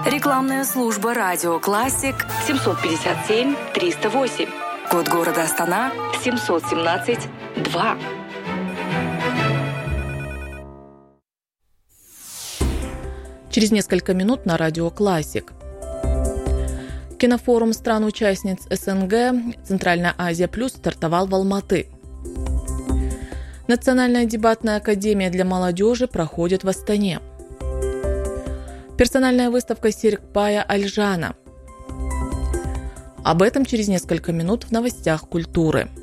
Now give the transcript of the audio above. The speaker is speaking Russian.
Рекламная служба «Радио Классик» 757 308. Код города Астана 717 2. Через несколько минут на Радио Классик. Кинофорум стран-участниц СНГ «Центральная Азия Плюс» стартовал в Алматы. Национальная дебатная академия для молодежи проходит в Астане. Персональная выставка Серикбая Альжана. Об этом через несколько минут в новостях культуры.